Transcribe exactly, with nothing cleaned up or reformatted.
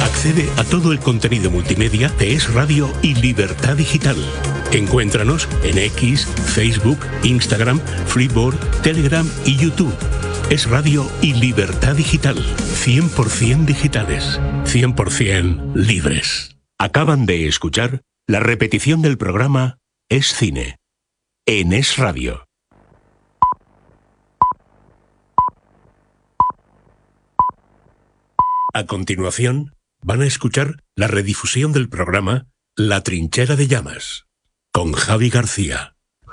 Accede a todo el contenido multimedia de Es Radio y Libertad Digital. Encuéntranos en X, Facebook, Instagram, Freeboard, Telegram y YouTube. Es Radio y Libertad Digital. cien por ciento digitales. cien por ciento libres. Acaban de escuchar la repetición del programa Es Cine. En Es Radio. A continuación, van a escuchar la redifusión del programa La Trinchera de Llamas, con Javi García.